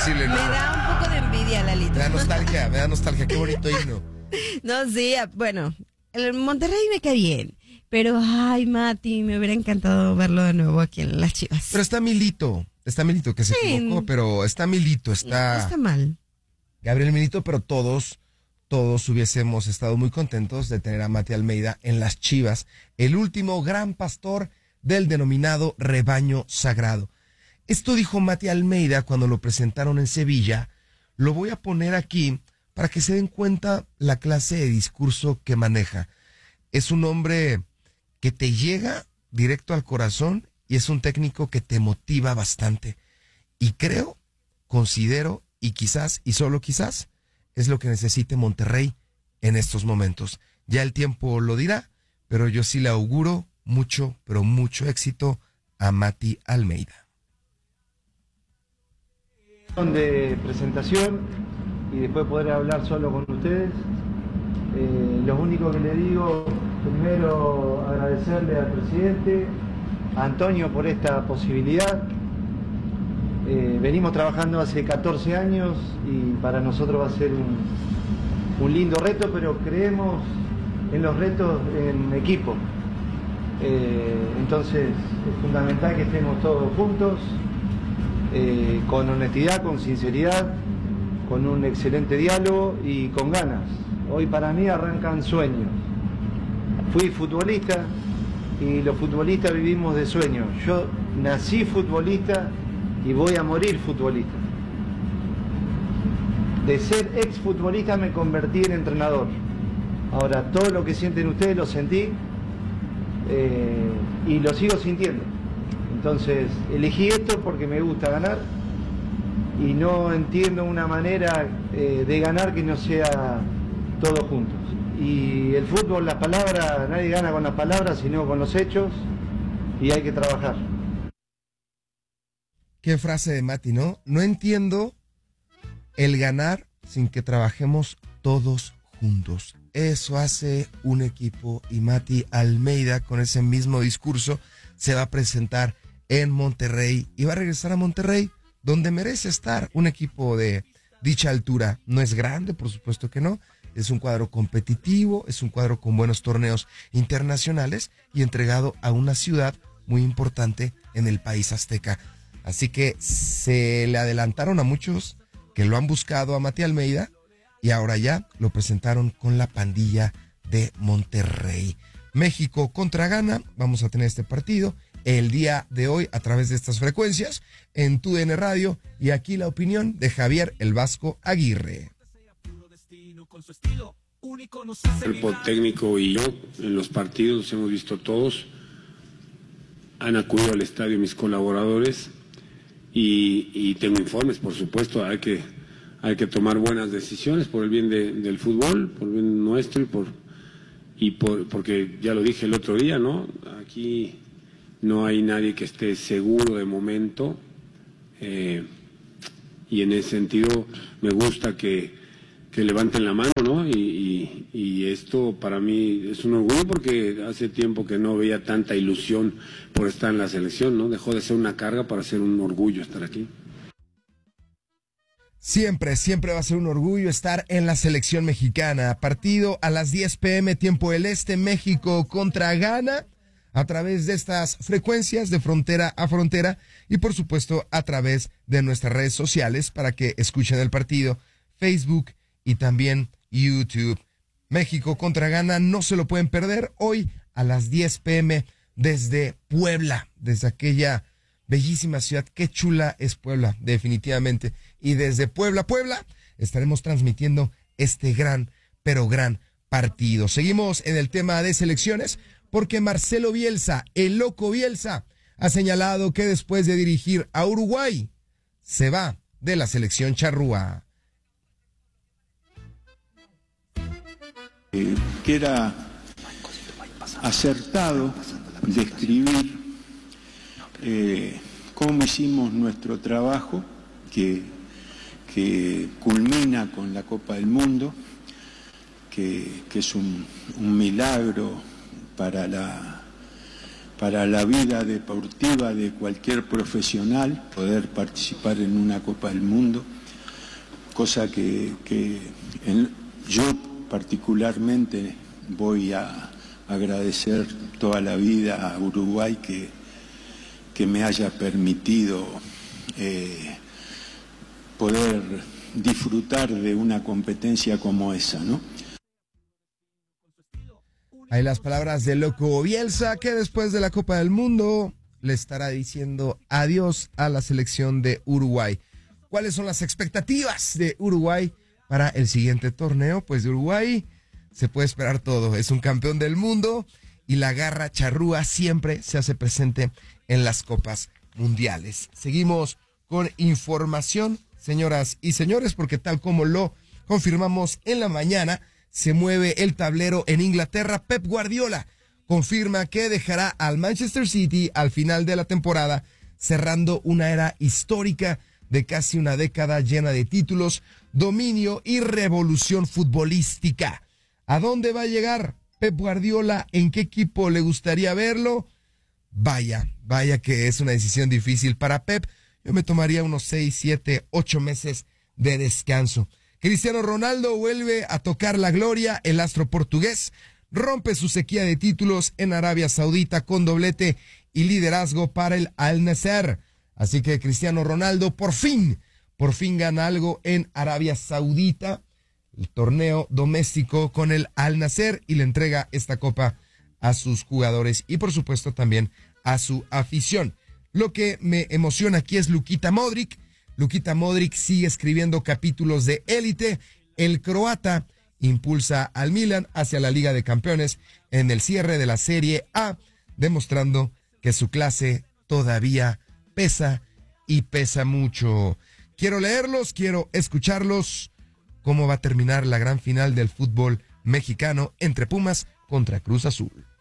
imposible, ¿no? Me da un poco de envidia, Lalito. Me da nostalgia, qué bonito himno. No, sí, bueno, el Monterrey me cae bien, pero ay, Mati, me hubiera encantado verlo de nuevo aquí en las Chivas. Pero está Milito que se equivocó, pero está Milito, No está mal. Gabriel Milito, pero todos hubiésemos estado muy contentos de tener a Mati Almeida en las Chivas, el último gran pastor del denominado rebaño sagrado. Esto dijo Mati Almeida cuando lo presentaron en Sevilla. Lo voy a poner aquí para que se den cuenta la clase de discurso que maneja. Es un hombre que te llega directo al corazón y es un técnico que te motiva bastante. Y considero, y quizás, y solo quizás, es lo que necesite Monterrey en estos momentos. Ya el tiempo lo dirá, pero yo sí le auguro mucho, pero mucho éxito a Mati Almeida. De presentación y después poder hablar solo con ustedes. Lo único que le digo, primero agradecerle al presidente, a Antonio por esta posibilidad. Venimos trabajando hace 14 años y para nosotros va a ser un lindo reto, pero creemos en los retos en equipo. Entonces es fundamental que estemos todos juntos, con honestidad, con sinceridad, con un excelente diálogo y con ganas. Hoy para mí arrancan sueños. Fui futbolista y los futbolistas vivimos de sueños. Yo nací futbolista y voy a morir futbolista. De ser exfutbolista me convertí en entrenador. Ahora todo lo que sienten ustedes lo sentí y lo sigo sintiendo. Entonces elegí esto porque me gusta ganar y no entiendo una manera de ganar que no sea todos juntos. Y el fútbol, las palabras, nadie gana con las palabras sino con los hechos y hay que trabajar. Qué frase de Mati, ¿no? No entiendo el ganar sin que trabajemos todos juntos. Eso hace un equipo y Mati Almeida con ese mismo discurso se va a presentar en Monterrey y va a regresar a Monterrey donde merece estar. Un equipo de dicha altura no es grande, por supuesto que no. Es un cuadro competitivo, es un cuadro con buenos torneos internacionales y entregado a una ciudad muy importante en el país azteca. Así que se le adelantaron a muchos que lo han buscado a Mati Almeida y ahora ya lo presentaron con la pandilla de Monterrey. México contra Ghana, vamos a tener este partido el día de hoy a través de estas frecuencias en TUDN Radio y aquí la opinión de Javier El Vasco Aguirre. El cuerpo técnico y yo en los partidos los hemos visto todos, han acudido al estadio mis colaboradores y tengo informes, por supuesto. Hay que tomar buenas decisiones por el bien del fútbol, por el bien nuestro porque ya lo dije el otro día, ¿no? Aquí no hay nadie que esté seguro de momento y en ese sentido me gusta que levanten la mano, ¿no? Y esto para mí es un orgullo porque hace tiempo que no veía tanta ilusión por estar en la selección, ¿no? Dejó de ser una carga para ser un orgullo estar aquí. Siempre va a ser un orgullo estar en la selección mexicana. Partido a las 10 p.m. tiempo del este, México contra Ghana, a través de estas frecuencias de frontera a frontera y por supuesto a través de nuestras redes sociales para que escuchen el partido, Facebook y también YouTube. México contra Ghana, no se lo pueden perder hoy a las 10 p.m. desde Puebla, desde aquella bellísima ciudad. Qué chula es Puebla, definitivamente. Y desde Puebla, estaremos transmitiendo este gran, pero gran partido. Seguimos en el tema de selecciones porque Marcelo Bielsa, el loco Bielsa, ha señalado que después de dirigir a Uruguay, se va de la selección charrúa. Que era acertado describir cómo hicimos nuestro trabajo, que culmina con la Copa del Mundo, que es un milagro para para la vida deportiva de cualquier profesional, poder participar en una Copa del Mundo, cosa que yo particularmente voy a agradecer toda la vida a Uruguay que me haya permitido poder disfrutar de una competencia como esa, ¿no? Hay las palabras de Loco Bielsa, que después de la Copa del Mundo le estará diciendo adiós a la selección de Uruguay. ¿Cuáles son las expectativas de Uruguay para el siguiente torneo? Pues de Uruguay se puede esperar todo. Es un campeón del mundo y la garra charrúa siempre se hace presente en las copas mundiales. Seguimos con información, señoras y señores, porque tal como lo confirmamos en la mañana, se mueve el tablero en Inglaterra. Pep Guardiola confirma que dejará al Manchester City al final de la temporada, cerrando una era histórica de casi una década llena de títulos, dominio y revolución futbolística. ¿A dónde va a llegar Pep Guardiola? ¿En qué equipo le gustaría verlo? Vaya que es una decisión difícil para Pep. Yo me tomaría unos 6, 7, 8 meses de descanso. Cristiano Ronaldo vuelve a tocar la gloria. El astro portugués rompe su sequía de títulos en Arabia Saudita con doblete y liderazgo para el Al Nassr. Así que Cristiano Ronaldo por fin gana algo en Arabia Saudita, el torneo doméstico con el Al Nassr, y le entrega esta copa a sus jugadores y por supuesto también a su afición. Lo que me emociona aquí es Luka Modric. Luka Modric sigue escribiendo capítulos de élite. El croata impulsa al Milan hacia la Liga de Campeones en el cierre de la Serie A, demostrando que su clase todavía pesa y pesa mucho. Quiero leerlos, quiero escucharlos. ¿Cómo va a terminar la gran final del fútbol mexicano entre Pumas contra Cruz Azul?